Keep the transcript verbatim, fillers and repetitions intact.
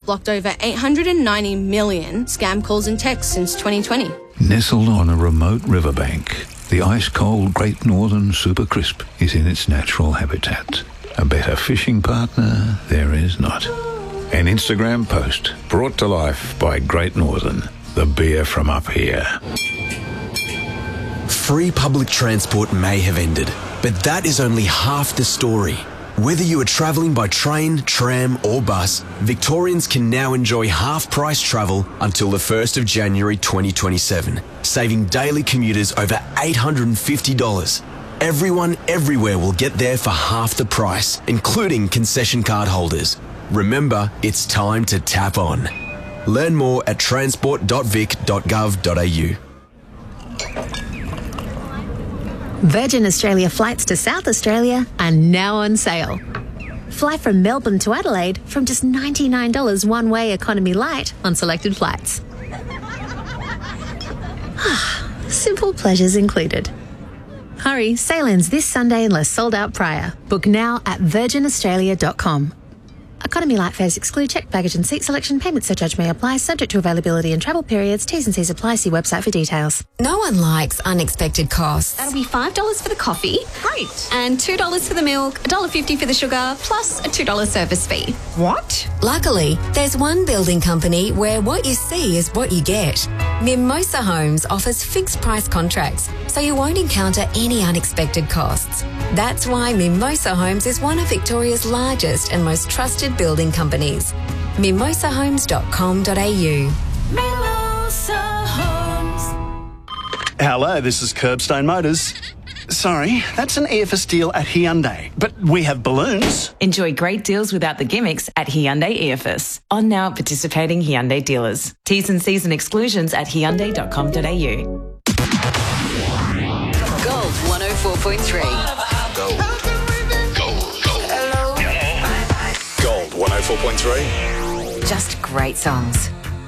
blocked over eight hundred ninety million scam calls and texts since twenty twenty. Nestled on a remote riverbank, the ice-cold Great Northern Super Crisp is in its natural habitat. A better fishing partner there is not. An Instagram post brought to life by Great Northern, the beer from up here. Free public transport may have ended, but that is only half the story. Whether you are travelling by train, tram or bus, Victorians can now enjoy half-price travel until the first of January twenty twenty-seven, saving daily commuters over eight hundred fifty dollars. Everyone everywhere will get there for half the price, including concession card holders. Remember, it's time to tap on. Learn more at transport dot vic dot gov dot a u. Virgin Australia flights to South Australia are now on sale. Fly from Melbourne to Adelaide from just ninety-nine dollars one-way economy light on selected flights. Simple pleasures included. Hurry, sail ends this Sunday unless sold out prior. Book now at virgin australia dot com. Economy light fares exclude checked baggage and seat selection. Payment surcharge may apply, subject to availability and travel periods. T's and C's apply. See website for details. No one likes unexpected costs. That'll be five dollars for the coffee. Great. And two dollars for the milk, one dollar fifty for the sugar, plus a two dollars service fee. What? Luckily, there's one building company where what you see is what you get. Mimosa Homes offers fixed price contracts, so you won't encounter any unexpected costs. That's why Mimosa Homes is one of Victoria's largest and most trusted building companies. mimosa homes dot com dot a u. Mimosa Homes. Hello, this is Curbstone Motors. Sorry, that's an E F S deal at Hyundai, but we have balloons. Enjoy great deals without the gimmicks at Hyundai E F S. On now at participating Hyundai dealers. T's and C's and exclusions at hyundai dot com dot a u. Gold one oh four point three. Gold. Gold. Gold. Gold one oh four point three. Just great songs.